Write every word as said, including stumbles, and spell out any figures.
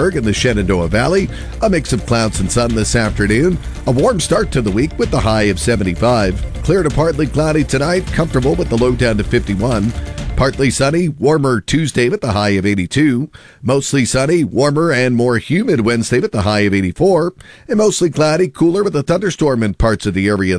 Lunenburg and the Shenandoah Valley. A mix of clouds and sun this afternoon. A warm start to the week with the high of seventy-five. Clear to partly cloudy tonight, comfortable with the low down to fifty-one. Partly sunny, warmer Tuesday with the high of eighty-two. Mostly sunny, warmer and more humid Wednesday with the high of eighty-four. And mostly cloudy, cooler with a thunderstorm in parts of the area